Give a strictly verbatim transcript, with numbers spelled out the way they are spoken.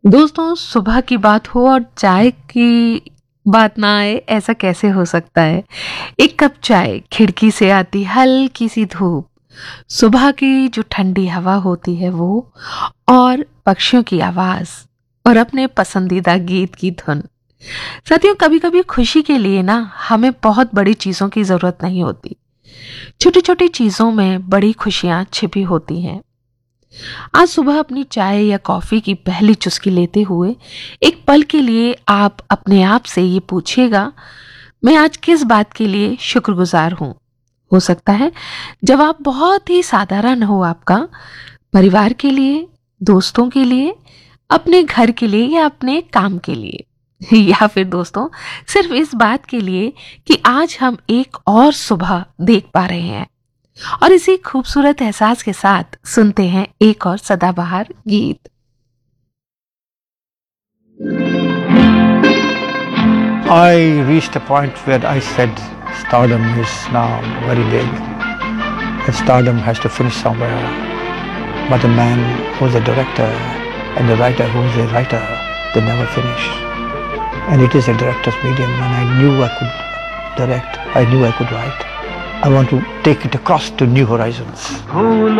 दोस्तों, सुबह की बात हो और चाय की बात ना आए, ऐसा कैसे हो सकता है। एक कप चाय, खिड़की से आती हल्की सी धूप, सुबह की जो ठंडी हवा होती है वो, और पक्षियों की आवाज, और अपने पसंदीदा गीत की धुन। साथियों, कभी कभी खुशी के लिए ना हमें बहुत बड़ी चीजों की जरूरत नहीं होती। छोटी छोटी चीजों में बड़ी खुशियां छिपी होती हैं। आज सुबह अपनी चाय या कॉफी की पहली चुस्की लेते हुए एक पल के लिए आप अपने आप से ये पूछिएगा, मैं आज किस बात के लिए शुक्रगुजार हूं। हो सकता है जवाब बहुत ही साधारण हो, आपका परिवार के लिए, दोस्तों के लिए, अपने घर के लिए या अपने काम के लिए, या फिर दोस्तों सिर्फ इस बात के लिए कि आज हम एक और सुबह देख पा रहे हैं। और इसी खूबसूरत एहसास के साथ सुनते हैं एक और सदाबहार गीत। I reached a point where I said stardom is now very big and stardom has to finish somewhere, but a man who's a director and a writer who's a writer, they never finish, and it is a director's medium, and I knew I could direct, I knew I could write. I want to take it across to new horizons.